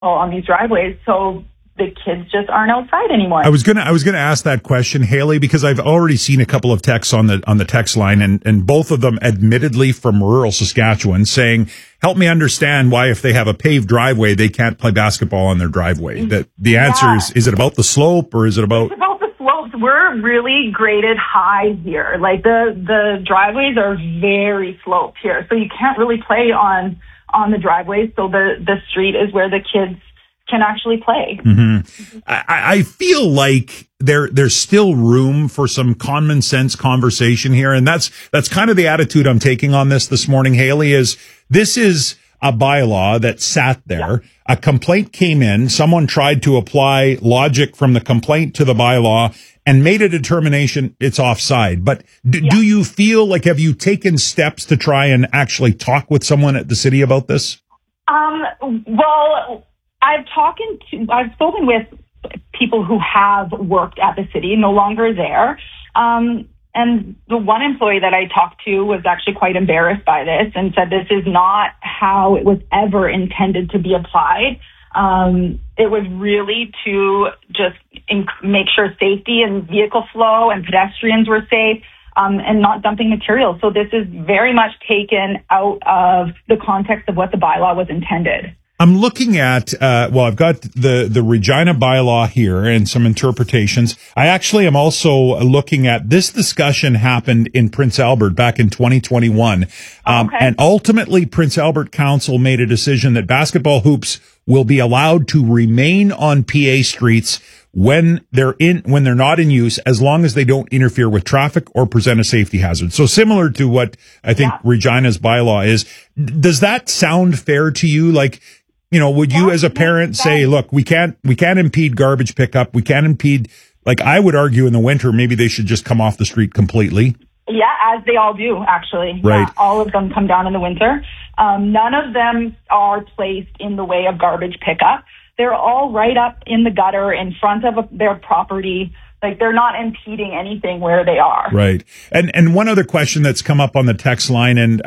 on these driveways. So the kids just aren't outside anymore. I was gonna ask that question, Haley, because I've already seen a couple of texts on the text line, and both of them admittedly from rural Saskatchewan saying, help me understand why if they have a paved driveway, they can't play basketball on their driveway. The answer is it about the slope or is it about... It's about the slopes. We're really graded high here. Like the driveways are very sloped here. So you can't really play on the driveways. So the street is where the kids can actually play. Mm-hmm. I feel like there's still room for some common sense conversation here. And that's kind of the attitude I'm taking on this morning, Haley, is this is a bylaw that sat there. Yeah. A complaint came in. Someone tried to apply logic from the complaint to the bylaw and made a determination it's offside. But do you feel like, have you taken steps to try and actually talk with someone at the city about this? Well, I've spoken with people who have worked at the city, no longer there. And the one employee that I talked to was actually quite embarrassed by this and said this is not how it was ever intended to be applied. It was really to just make sure safety and vehicle flow and pedestrians were safe, and not dumping material. So this is very much taken out of the context of what the bylaw was intended. I'm looking at, I've got the Regina bylaw here and some interpretations. I actually am also looking at this discussion happened in Prince Albert back in 2021. And ultimately Prince Albert Council made a decision that basketball hoops will be allowed to remain on PA streets when they're not in use, as long as they don't interfere with traffic or present a safety hazard. So similar to what I think Regina's bylaw is. Does that sound fair to you? Like, would you as a parent say, look, we can't impede garbage pickup. We can't impede, like I would argue in the winter, maybe they should just come off the street completely. Yeah, as they all do, actually. Right. Yeah, all of them come down in the winter. None of them are placed in the way of garbage pickup. They're all right up in the gutter in front of their property. Like they're not impeding anything where they are. Right. And one other question that's come up on the text line, and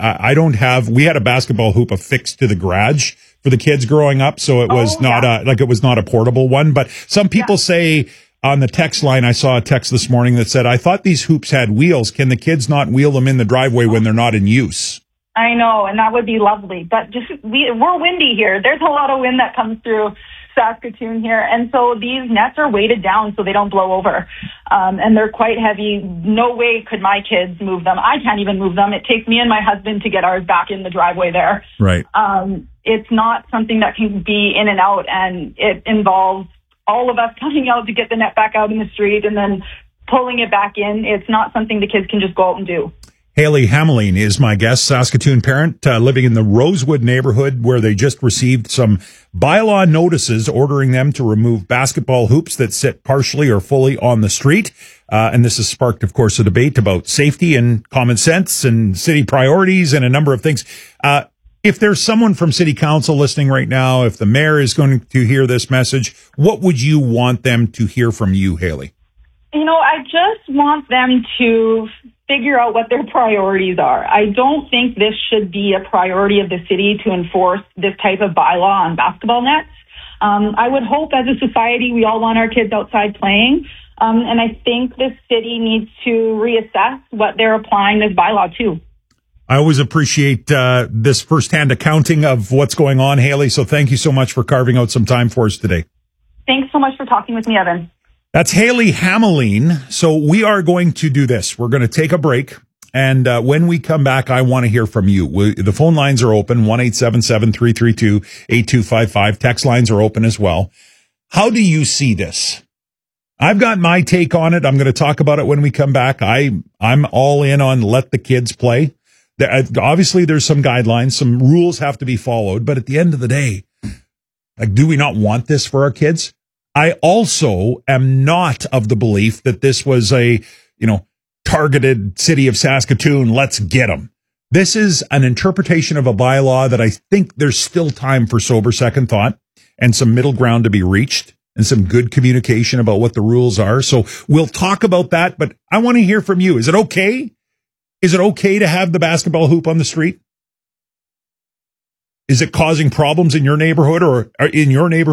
we had a basketball hoop affixed to the garage for the kids growing up. So it was it was not a portable one, but some people say on the text line, I saw a text this morning that said, I thought these hoops had wheels. Can the kids not wheel them in the driveway when they're not in use? I know. And that would be lovely, but we're windy here. There's a lot of wind that comes through Saskatoon here. And so these nets are weighted down so they don't blow over. And they're quite heavy. No way could my kids move them. I can't even move them. It takes me and my husband to get ours back in the driveway there. Right. It's not something that can be in and out, and it involves all of us coming out to get the net back out in the street and then pulling it back in. It's not something the kids can just go out and do. Haley Hameline is my guest, Saskatoon parent, living in the Rosewood neighborhood, where they just received some bylaw notices ordering them to remove basketball hoops that sit partially or fully on the street. And this has sparked, of course, a debate about safety and common sense and city priorities and a number of things. If there's someone from City Council listening right now, if the mayor is going to hear this message, what would you want them to hear from you, Haley? I just want them to figure out what their priorities are. I don't think this should be a priority of the city to enforce this type of bylaw on basketball nets. I would hope as a society we all want our kids outside playing. And I think the city needs to reassess what they're applying this bylaw to. I always appreciate this firsthand accounting of what's going on, Haley. So thank you so much for carving out some time for us today. Thanks so much for talking with me, Evan. That's Haley Hameline. So we are going to do this. We're going to take a break. And when we come back, I want to hear from you. The phone lines are open, 1-877-332-8255. Text lines are open as well. How do you see this? I've got my take on it. I'm going to talk about it when we come back. I'm all in on let the kids play. Obviously, there's some guidelines, some rules have to be followed. But at the end of the day, like, do we not want this for our kids? I also am not of the belief that this was a, targeted city of Saskatoon. Let's get them. This is an interpretation of a bylaw that I think there's still time for sober second thought and some middle ground to be reached and some good communication about what the rules are. So we'll talk about that, but I want to hear from you. Is it okay? Is it okay to have the basketball hoop on the street? Is it causing problems in your neighborhood or in your neighborhood?